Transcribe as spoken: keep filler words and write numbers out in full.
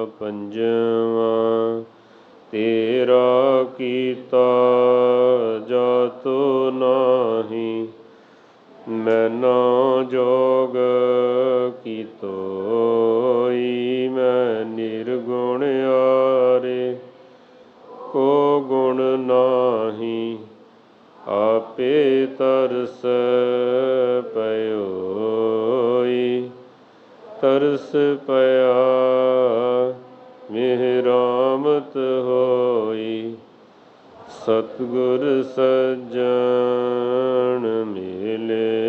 ਪੰਜਵਾਂ ਤੇਰਾ ਕੀਤਾ ਜਾਤੁ ਨਾਹੀ, ਮੈਨਾ ਜੋਗ ਕੀਤੋਈ। ਮੈਂ ਨਿਰਗੁਣ ਆਰੇ ਕੋ ਗੁਣ ਨਾਹੀ, ਆਪੇ ਤਰਸ ਪਇਓਈ। ਤਰਸ ਪਇਆ ਮਿਹਰਾਮਤ ਹੋਈ, ਸਤਿਗੁਰ ਸੱਜਣ ਮਿਲੇ